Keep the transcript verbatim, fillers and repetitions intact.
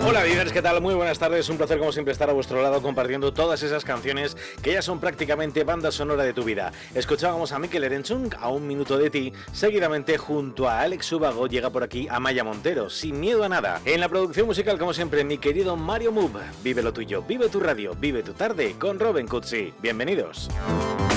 Hola vivers, ¿qué tal? Muy buenas tardes, un placer como siempre estar a vuestro lado compartiendo todas esas canciones que ya son prácticamente banda sonora de tu vida. Escuchábamos a Mikel Erenchun, A un minuto de ti, seguidamente junto a Alex Ubago llega por aquí Amaya Montero, Sin miedo a nada. En la producción musical, como siempre, mi querido Mario Move, vive lo tuyo, vive tu radio, vive tu tarde con Robin Cutsi. Bienvenidos.